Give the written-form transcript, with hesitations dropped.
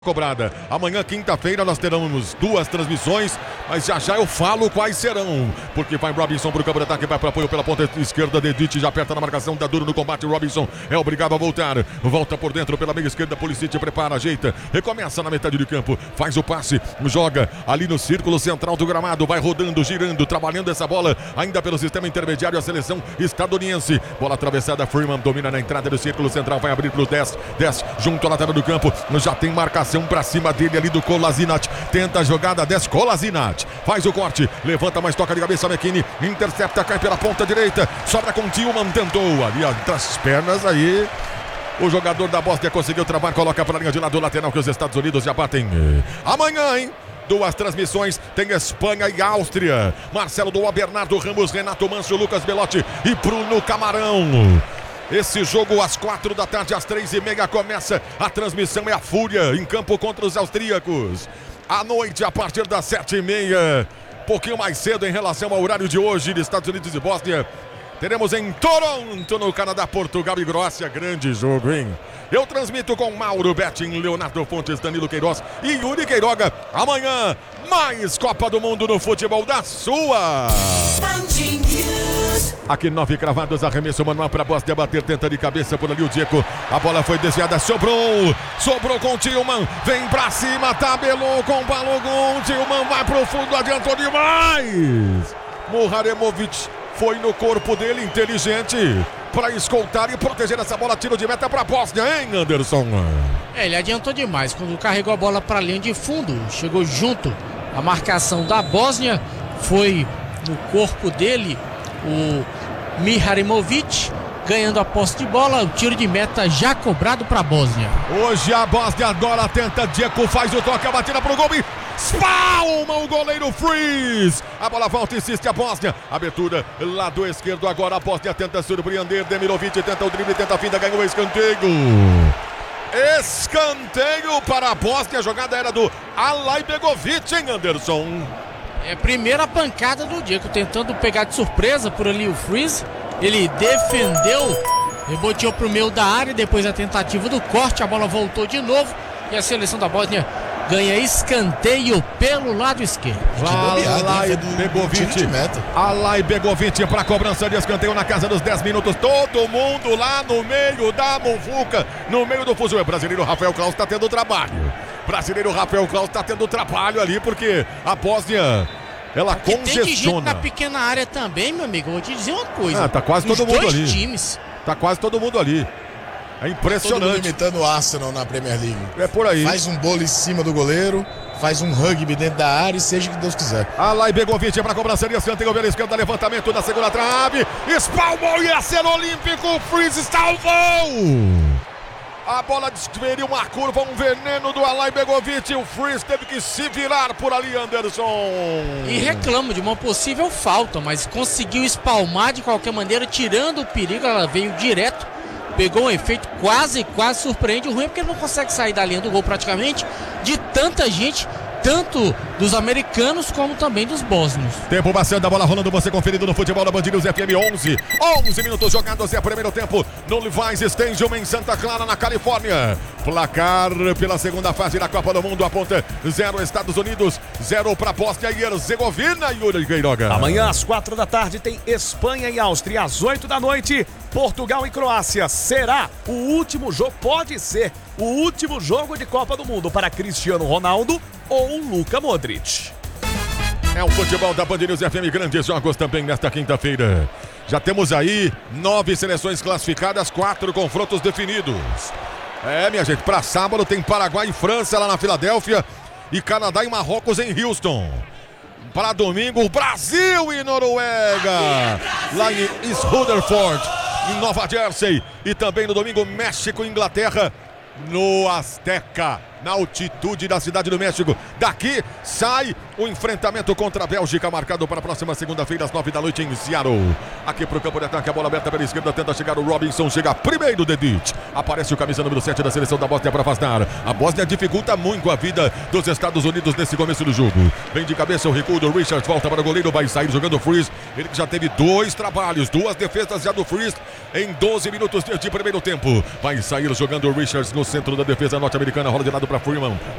Cobrada. Amanhã, quinta-feira, nós teremos duas transmissões, mas já eu falo quais serão, porque vai Robinson pro campo de ataque, vai para apoio pela ponta esquerda, Dedite já aperta na marcação, dá duro no combate, Robinson é obrigado a voltar, volta por dentro pela meia esquerda, Pulisic prepara, ajeita, recomeça na metade de campo, faz o passe, joga ali no círculo central do gramado, vai rodando, girando, trabalhando essa bola, ainda pelo sistema intermediário, a seleção estadunidense, bola atravessada, Freeman domina na entrada do círculo central, vai abrir pro 10 junto à lateral do campo, já tem marcação pra cima dele ali do Kolasinac, tenta a jogada, 10, Kolasinac, faz o corte, levanta, mas toca de cabeça, McKinney, intercepta, cai pela ponta direita, sobra com Tillman, tentou ali entre as pernas aí, o jogador da Bósnia conseguiu travar, coloca para a linha de lado lateral que os Estados Unidos já batem. Amanhã, hein? Duas transmissões, tem Espanha e Áustria, Marcelo Doá, Bernardo Ramos, Renato Manso, Lucas Belotti e Bruno Camarão. Esse jogo às 4 da tarde, às 3h30 começa a transmissão, é a Fúria em campo contra os austríacos. À noite, a partir das 7h30, pouquinho mais cedo em relação ao horário de hoje de Estados Unidos e Bósnia, teremos em Toronto, no Canadá, Portugal e Croácia, grande jogo, hein? Eu transmito com Mauro Betting, Leonardo Fontes, Danilo Queiroz e Yuri Queiroga. Amanhã, mais Copa do Mundo no futebol da sua. Aqui 9 cravados, arremesso manual para a Bósnia bater, tenta de cabeça por ali o Dzeko. A bola foi desviada, sobrou com Tillman, vem pra cima, tabelou com o Balogun, Tillman vai pro fundo, adiantou demais. Muharemovic foi no corpo dele, inteligente, para escoltar e proteger essa bola, tiro de meta para a Bósnia, hein, Anderson? Ele adiantou demais, quando carregou a bola para a linha de fundo, chegou junto a marcação da Bósnia, foi no corpo dele o Muharemovic, ganhando a posse de bola, o tiro de meta já cobrado para a Bósnia. Hoje a Bósnia agora tenta, Dzeko faz o toque, a batida pro gol e espalma o goleiro Freeze. A bola volta, insiste a Bósnia, abertura lado esquerdo, agora a Bósnia tenta surpreender, Demirovic tenta o drible, tenta a finta, ganhou o escanteio. Escanteio para a Bósnia, a jogada era do Alaibegovic, hein, Anderson? É a primeira pancada do Dzeko, tentando pegar de surpresa por ali o Freeze. Ele defendeu, reboteou pro meio da área, depois a tentativa do corte, a bola voltou de novo e a seleção da Bósnia ganha escanteio pelo lado esquerdo. Alaibegovic para cobrança de escanteio na casa dos 10 minutos. Todo mundo lá no meio da muvuca, no meio do fuzil. O brasileiro Rafael Claus está tendo trabalho. Ali porque a Bósnia, ela congestiona. Tem gente na pequena área também, meu amigo. Vou te dizer uma coisa. Tá quase todo mundo ali. Times. Tá quase todo mundo ali. É impressionante. Todo mundo imitando o Arsenal na Premier League. É por aí. Faz um bolo em cima do goleiro, faz um rugby dentro da área e seja o que Deus quiser. Alaibegovic para cobrança de escanteio pela esquerda, levantamento da segunda trave, espalmou e a ser olímpico, o Freeze salvou! A bola desferiu uma curva, um veneno do Alaibegovic, o Freeze teve que se virar por ali, Anderson. E reclama de uma possível falta, mas conseguiu espalmar de qualquer maneira, tirando o perigo, ela veio direto. Pegou um efeito quase surpreende. O ruim é porque ele não consegue sair da linha do gol praticamente, de tanta gente, tanto dos americanos como também dos bósnios. Tempo bastante, a bola rolando, você conferido no futebol da Band News FM. 11 minutos jogados, é primeiro tempo no Levi's Stadium em Santa Clara, na Califórnia. Placar pela segunda fase da Copa do Mundo, aponta 0 Estados Unidos, 0 para Bósnia e Herzegovina, Yuri Queiroga. Amanhã às 4 da tarde tem Espanha e Áustria, às 8 da noite Portugal e Croácia. Será o último jogo, pode ser o último jogo de Copa do Mundo para Cristiano Ronaldo ou Luka Modric. É o futebol da Band News FM, grandes jogos também nesta quinta-feira. Já temos aí 9 seleções classificadas, 4 confrontos definidos. Minha gente, para sábado tem Paraguai e França lá na Filadélfia e Canadá e Marrocos em Houston. Para domingo, Brasil e Noruega, lá em East Rutherford, em Nova Jersey. E também no domingo, México e Inglaterra, no Azteca, na altitude da cidade do México. Daqui sai o enfrentamento contra a Bélgica, marcado para a próxima segunda-feira às 9 da noite em Seattle. Aqui pro campo de ataque, a bola aberta pela esquerda, tenta chegar o Robinson, chega primeiro Dedite. Aparece o camisa número 7 da seleção da Bósnia para afastar. A Bósnia dificulta muito a vida dos Estados Unidos nesse começo do jogo. Vem de cabeça o recuo do Richards, volta para o goleiro, vai sair jogando o Freeze. Ele que já teve 2 trabalhos, 2 defesas já do Freeze em 12 minutos de primeiro tempo. Vai sair jogando o Richards no centro da defesa norte-americana, rola de lado para Freeman.